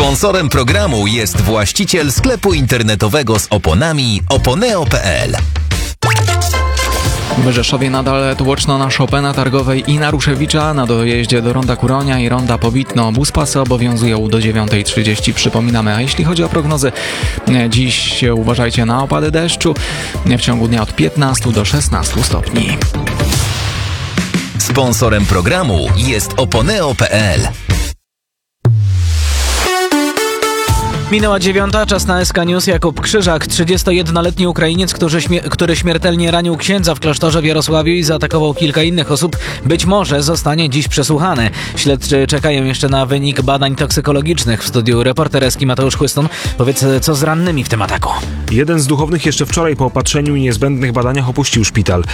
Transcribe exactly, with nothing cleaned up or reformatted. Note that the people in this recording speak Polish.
Sponsorem programu jest właściciel sklepu internetowego z oponami oponeo kropka pe el. W Rzeszowie nadal tłoczno na Chopina Targowej i na Ruszewicza. Na dojeździe do Ronda Kuronia i Ronda Powitno buspasy obowiązują do dziewiątej trzydzieści. Przypominamy, a jeśli chodzi o prognozy, dziś uważajcie na opady deszczu w ciągu dnia od piętnastu do szesnastu stopni. Sponsorem programu jest oponeo kropka pe el. Minęła dziewiąta, czas na S K News. Jakub Krzyżak, trzydziestojednoletni Ukrainiec, który, śmie- który śmiertelnie ranił księdza w klasztorze w Jarosławiu i zaatakował kilka innych osób, być może zostanie dziś przesłuchany. Śledczy czekają jeszcze na wynik badań toksykologicznych. W studiu reporter Eski Mateusz Chłystun. Powiedz, co z rannymi w tym ataku? Jeden z duchownych jeszcze wczoraj po opatrzeniu i niezbędnych badaniach opuścił szpital.